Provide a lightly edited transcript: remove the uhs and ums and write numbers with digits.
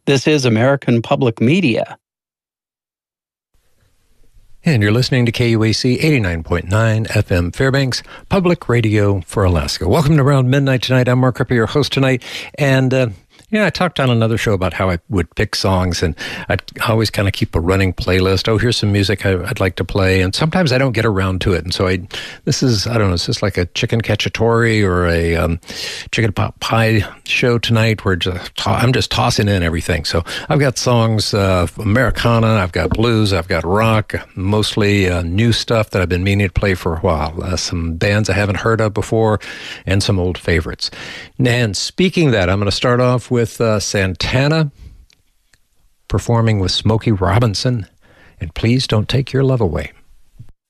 This is American Public Media. And you're listening to KUAC 89.9 FM Fairbanks, public radio for Alaska. Welcome to Around Midnight tonight. I'm Mark Rippey, your host tonight. And, I talked on another show about how I would pick songs, and I'd always kind of keep a running playlist. Oh, here's some music I'd like to play. And sometimes I don't get around to it. And so this is like a chicken cacciatore or a chicken pot pie show tonight where I'm just tossing in everything. So I've got songs of Americana, I've got blues, I've got rock, mostly new stuff that I've been meaning to play for a while. Some bands I haven't heard of before, and some old favorites. And speaking of that, I'm going to start off with Santana performing with Smokey Robinson, and Please Don't Take Your Love Away.